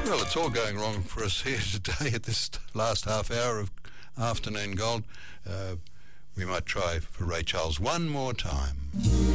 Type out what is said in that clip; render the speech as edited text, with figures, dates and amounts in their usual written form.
Well, it's all going wrong for us here today at this last half hour of Afternoon Gold. We might try for Ray Charles one more time.